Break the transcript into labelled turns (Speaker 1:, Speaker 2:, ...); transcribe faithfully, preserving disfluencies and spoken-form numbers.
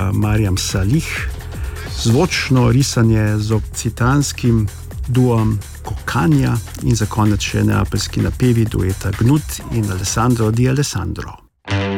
Speaker 1: Marjam Salih, zvočno risanje z okcitanskim duom Kokanja in za konec še neapeljski napevi dueta Gnut in Alessandro Di Alessandro.